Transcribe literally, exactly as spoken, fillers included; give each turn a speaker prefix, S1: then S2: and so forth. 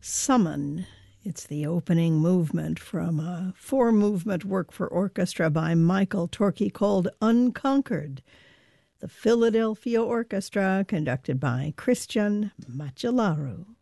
S1: Summon. It's the opening movement from a four-movement work for orchestra by Michael Torke called Unconquered. The Philadelphia Orchestra, conducted by Christian Macellaro.